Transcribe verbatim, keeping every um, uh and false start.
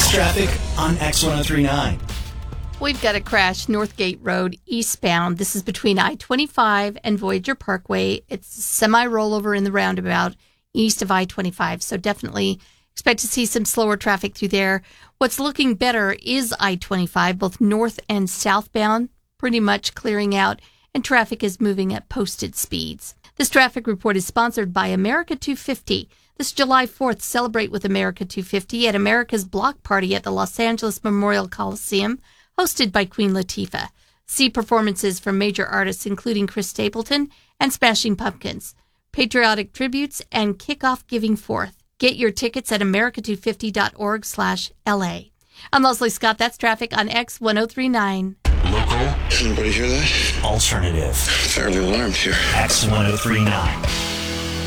That's traffic on X one oh three point nine. We've got a crash Northgate Road eastbound. This is between I twenty-five and Voyager Parkway. It's a semi-rollover in the roundabout east of I twenty-five, so definitely expect to see some slower traffic through there. What's looking better is I twenty-five, both north and southbound, pretty much clearing out, and traffic is moving at posted speeds. This traffic report is sponsored by America two fifty. This July fourth, celebrate with America two fifty at America's Block Party at the Los Angeles Memorial Coliseum, hosted by Queen Latifah. See performances from major artists including Chris Stapleton and Smashing Pumpkins, patriotic tributes, and kickoff giving forth. Get your tickets at america two fifty dot org slash L A. I'm Leslie Scott. That's traffic on X one oh three point nine. Local. Anybody hear that? Alternative. Fairly alarmed here. X one oh three point nine.